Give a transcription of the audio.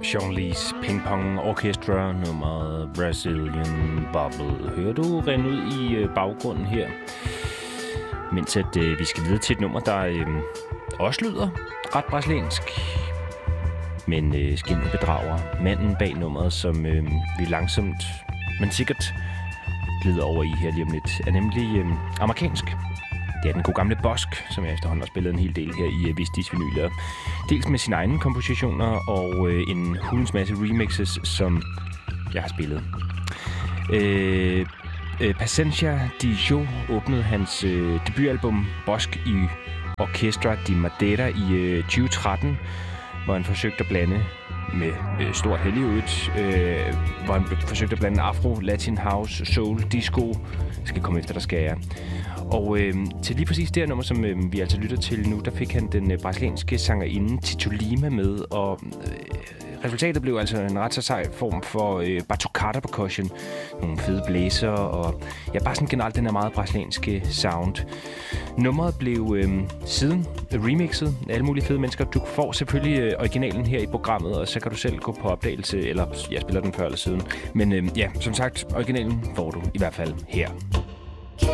Jean-Lys Ping Pong Orchestra, nummeret Brazilian Bubble. Hører du rende ud i baggrunden her? Mens at vi skal videre til et nummer, der også lyder ret brasiliansk, men skinnet bedrager. Manden bag nummeret, som vi langsomt, men sikkert glider over i her lige om lidt, er nemlig amerikansk. Det er den gode gamle Bosk, som jeg efterhånden har spillet en hel del her i Vistis vinyler. Dels med sine egne kompositioner og en hulens masse remixes, som jeg har spillet. Paciência de Jo åbnede hans debutalbum Bosk i Orquestra de Madeira i 2013, hvor han forsøgte at blande med stort held i øvrigt, hvor han forsøgte at blande afro, latin house, soul, disco. Jeg skal komme efter, der skal jeg. Og til lige præcis det her nummer, som vi altså lytter til nu, der fik han den brasilianske sangerinde Tito Lima med, og resultatet blev altså en ret så sej form for batucada percussion, nogle fede blæser, og ja, bare sådan generelt den her meget brasilianske sound. Nummeret blev siden remixet af alle mulige fede mennesker. Du får selvfølgelig originalen her i programmet, og så kan du selv gå på opdagelse, eller jeg spiller den før eller siden. Men ja, som sagt, originalen får du i hvert fald her.